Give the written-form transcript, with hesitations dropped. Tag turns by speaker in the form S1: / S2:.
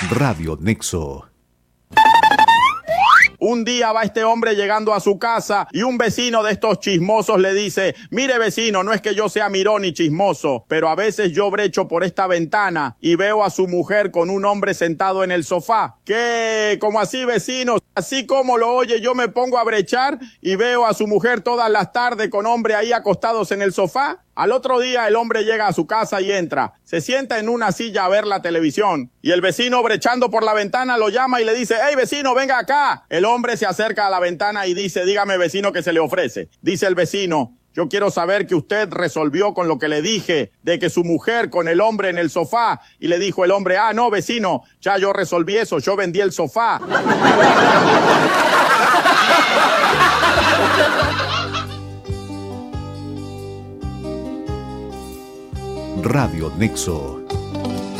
S1: Radio Nexo.
S2: Un día va este hombre llegando a su casa y un vecino de estos chismosos le dice: mire vecino, no es que yo sea mirón y chismoso, pero a veces yo brecho por esta ventana y veo a su mujer con un hombre sentado en el sofá. ¿Qué? ¿Cómo así, vecino? Así como lo oye, yo me pongo a brechar y veo a su mujer todas las tardes con hombre ahí acostados en el sofá. Al otro día el hombre llega a su casa y entra, se sienta en una silla a ver la televisión y el vecino brechando por la ventana lo llama y le dice: hey vecino, venga acá. El hombre se acerca a la ventana y dice: dígame vecino, ¿qué se le ofrece? Dice el vecino: yo quiero saber que usted resolvió con lo que le dije de que su mujer con el hombre en el sofá. Y le dijo el hombre: ah, no vecino, ya yo resolví eso, yo vendí el sofá.
S1: Radio Nexo.